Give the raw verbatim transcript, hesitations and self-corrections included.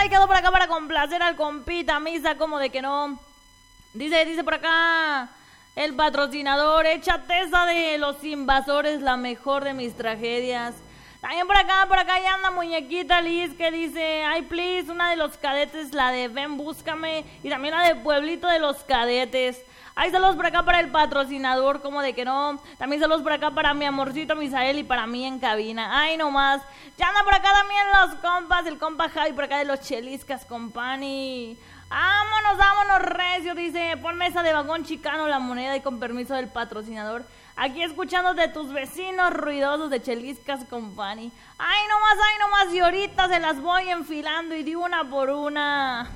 Ay, quedó por acá para complacer al compita Misa, como de que no. Dice, dice por acá el patrocinador, échate esa de Los Invasores, la mejor de mis tragedias. También por acá, por acá ya anda muñequita Liz que dice, ay please, una de Los Cadetes, la de Ven Búscame, y también la de Pueblito de los Cadetes. Hay saludos por acá para el patrocinador, como de que no. También saludos por acá para mi amorcito Misael y para mí en cabina. Ay, nomás. Ya andan por acá también los compas, el compa Javi por acá de los Cheliscas Company. Vámonos, vámonos, recio, dice, ponme esa de Vagón Chicano, la moneda, y con permiso del patrocinador. Aquí escuchando de tus vecinos ruidosos de Cheliscas Company. Ay, nomás, ay, nomás, y ahorita se las voy enfilando y di una por una.